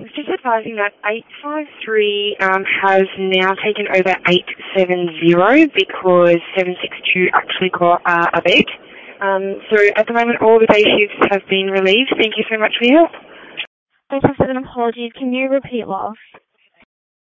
greetings. Just advising that 853 has now taken over 870 because 762 actually got a bed. So at the moment, all the day shifts have been relieved. Thank you so much for your help. Thanks for the apology. Can you repeat, love?